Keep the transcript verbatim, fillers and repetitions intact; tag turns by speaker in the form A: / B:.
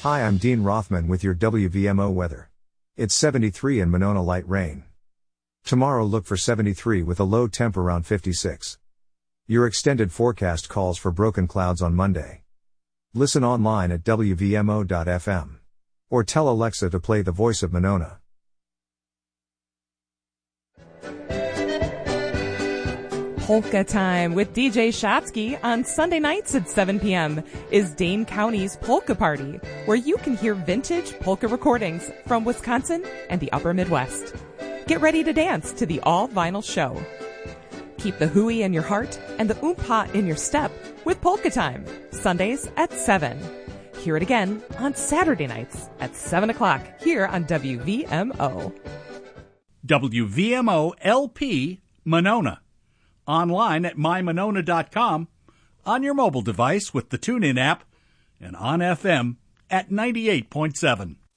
A: Hi, I'm Dean Rothman with your W V M O weather. It's seventy-three in Monona, light rain. Tomorrow look for seventy-three with a low temp around fifty-six. Your extended forecast calls for broken clouds on Monday. Listen online at W V M O dot F M. Or tell Alexa to play The Voice of Monona.
B: Polka Time with D J Shatsky on Sunday nights at seven p.m. is Dane County's Polka Party, where you can hear vintage polka recordings from Wisconsin and the upper Midwest. Get ready to dance to the all-vinyl show. Keep the hooey in your heart and the oompa in your step with Polka Time, Sundays at seven. Hear it again on Saturday nights at seven o'clock here on W V M O.
C: W V M O L P Monona. Online at my monona dot com, on your mobile device with the TuneIn app, and on F M at ninety-eight point seven.